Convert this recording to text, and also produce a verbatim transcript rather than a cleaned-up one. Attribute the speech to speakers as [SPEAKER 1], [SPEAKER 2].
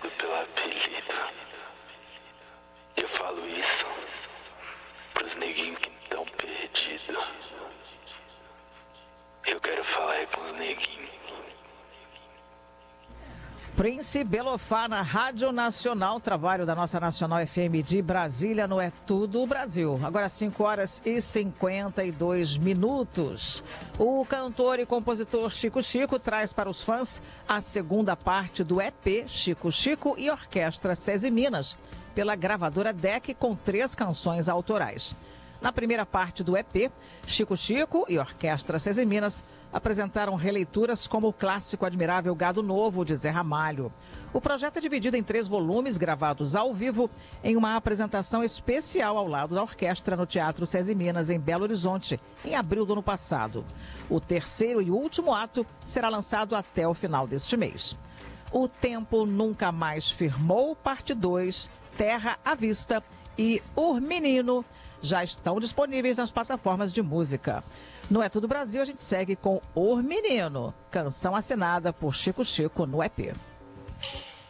[SPEAKER 1] conhecido pelo apelido. Eu falo isso pros neguinhos que estão perdidos. Eu quero falar é com os neguinhos.
[SPEAKER 2] Prince Belofá na Rádio Nacional, trabalho da nossa Nacional F M de Brasília, no É Tudo Brasil. Agora cinco horas e cinquenta e dois minutos. O cantor e compositor Chico Chico traz para os fãs a segunda parte do E P Chico Chico e Orquestra SESI Minas, pela gravadora D E C, com três canções autorais. Na primeira parte do E P, Chico Chico e Orquestra SESI Minas apresentaram releituras como o clássico Admirável Gado Novo, de Zé Ramalho. O projeto é dividido em três volumes gravados ao vivo em uma apresentação especial ao lado da orquestra no Teatro SESI Minas, em Belo Horizonte, em abril do ano passado. O terceiro e último ato será lançado até o final deste mês. O Tempo Nunca Mais Firmou, parte dois, Terra à Vista e O Menino já estão disponíveis nas plataformas de música. No É Tudo Brasil, a gente segue com O Menino, canção assinada por Chico Chico no E P.